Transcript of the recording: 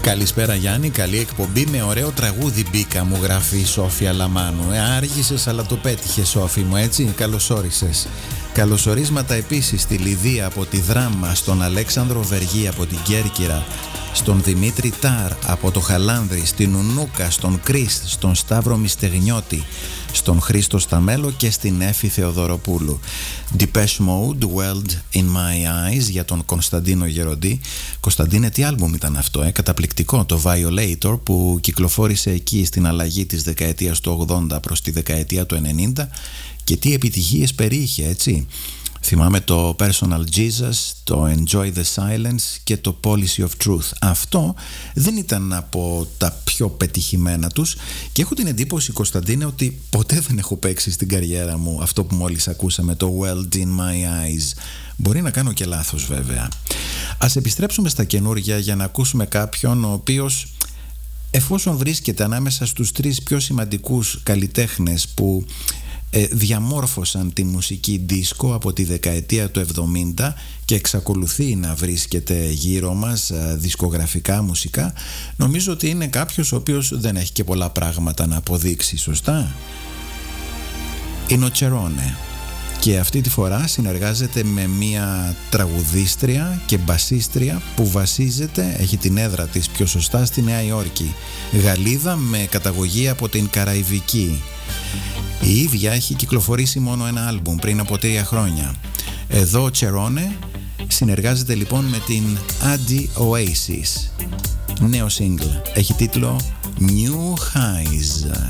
Καλησπέρα Γιάννη, καλή εκπομπή με ωραίο τραγούδι μπήκα, μου γράφει η Σόφια Λαμάνου. Άργησες αλλά το πέτυχες Σόφη μου, έτσι, καλώς όρισες. Καλωσορίσματα επίσης στη Λιδία από τη Δράμα, στον Αλέξανδρο Βεργή από την Κέρκυρα, στον Δημήτρη Τάρ από το Χαλάνδρη, στην Ουνούκα, στον Κριστ, στον Σταύρο Μιστεγνιώτη, στον Χρήστο Σταμέλο και στην Έφη Θεοδωροπούλου. Depeche Mode, World in My Eyes για τον Κωνσταντίνο Γεροντή. Κωνσταντίνε, τι άλμπουμ ήταν αυτό, καταπληκτικό, το Violator, που κυκλοφόρησε εκεί στην αλλαγή της δεκαετίας του 80 προς τη δεκαετία του 90 και τι επιτυχίες περιείχε, έτσι. Θυμάμαι το Personal Jesus, το Enjoy the Silence και το Policy of Truth. Αυτό δεν ήταν από τα πιο πετυχημένα τους και έχω την εντύπωση, Κωνσταντίνε, ότι ποτέ δεν έχω παίξει στην καριέρα μου αυτό που μόλις ακούσαμε, το World in My Eyes. Μπορεί να κάνω και λάθος βέβαια. Ας επιστρέψουμε στα καινούργια για να ακούσουμε κάποιον ο οποίος, εφόσον βρίσκεται ανάμεσα στους τρεις πιο σημαντικούς καλλιτέχνες που διαμόρφωσαν τη μουσική δίσκο από τη δεκαετία του 70 και εξακολουθεί να βρίσκεται γύρω μας δισκογραφικά, μουσικά, νομίζω ότι είναι κάποιος ο οποίος δεν έχει και πολλά πράγματα να αποδείξει, σωστά. Είναι ο Τσερόνε και αυτή τη φορά συνεργάζεται με μια τραγουδίστρια και μπασίστρια που βασίζεται, έχει την έδρα της πιο σωστά στη Νέα Υόρκη, Γαλλίδα με καταγωγή από την Καραϊβική. Η ίδια έχει κυκλοφορήσει μόνο ένα άλμπουμ πριν από 3 χρόνια. Εδώ ο Τσερόνε συνεργάζεται λοιπόν με την Addie Oasis. Νέο single, έχει τίτλο New Highs.